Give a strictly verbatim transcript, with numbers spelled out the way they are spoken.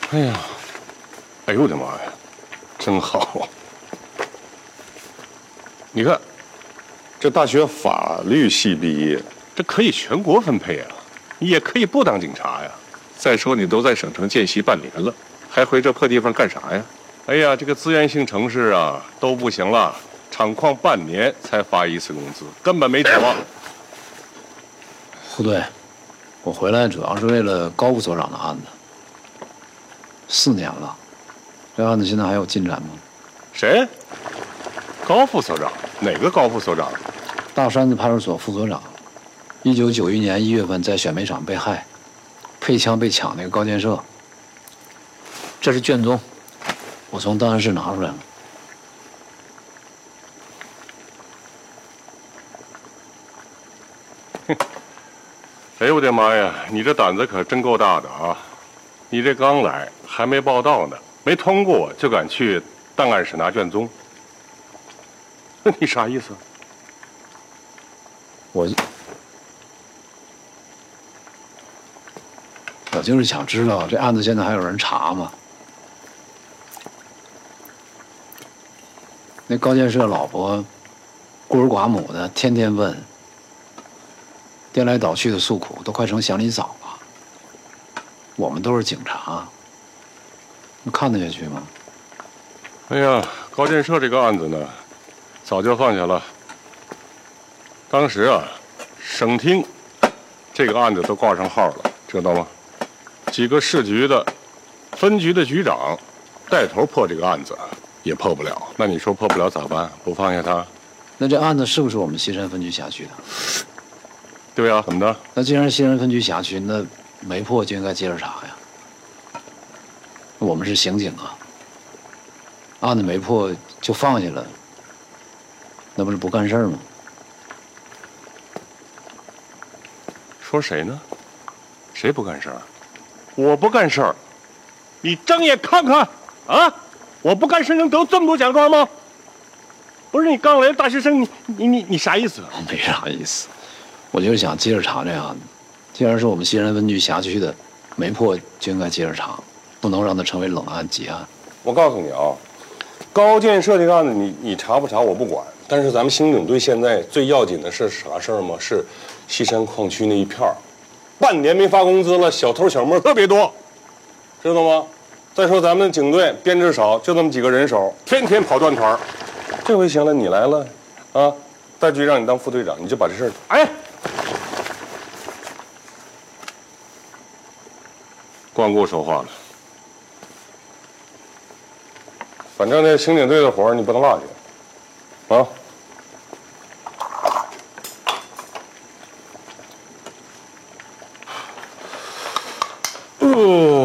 哎呀，哎呦我的妈呀，真好！你看，这大学法律系毕业，这可以全国分配啊，也可以不当警察呀。再说你都在省城见习半年了，还回这破地方干啥呀？哎呀，这个资源性城市啊都不行了，厂矿半年才发一次工资，根本没指望。 胡队，我回来主要是为了高副所长的案子。四年了，这案子现在还有进展吗？ 谁？高副所长？哪个高副所长？ 大山子派出所副所长，一九九一年一月份在选煤厂被害，配枪被抢那个高建设。这是卷宗，我从档案室拿出来了。 哎呦我的妈呀，你这胆子可真够大的啊！你这刚来，还没报到呢，没通过就敢去档案室拿卷宗，你啥意思？ 我我就是想知道这案子现在还有人查吗？那高建设老婆孤儿寡母的，天天问，颠来倒去的诉苦，都快成祥林嫂了。我们都是警察，能看得下去吗？ 哎呀，高建设这个案子呢，早就放下了。当时啊，省厅这个案子都挂上号了，知道吗？几个市局的、分局的局长带头破这个案子，也破不了。那你说破不了咋办？不放下他？ 那这案子是不是我们西山分局辖区的？ 对呀，怎么的？ 那既然是西山分局辖区，那没破就应该接着查呀。我们是刑警啊，案子没破就放下了，那不是不干事儿吗？ 说谁呢？谁不干事儿？我不干事儿，你睁眼看看啊！我不干事能得这么多奖状吗？不是你刚来的大学生，你你你你啥意思？ 我没啥意思，我就是想接着查这案子。既然是我们西山分局辖区的，没破就应该接着查，不能让它成为冷案结案。 我告诉你啊，高建设这个案子你，你查不查我不管，但是咱们刑警队现在最要紧的是啥事儿吗？是西山矿区那一片儿，半年没发工资了，小偷小摸特别多，知道吗？再说咱们警队编制少，就那么几个人手，天天跑断团。这回行了，你来了，啊，大局让你当副队长，你就把这事儿，哎，光顾说话了。反正那刑警队的活儿你不能落下，啊。哦。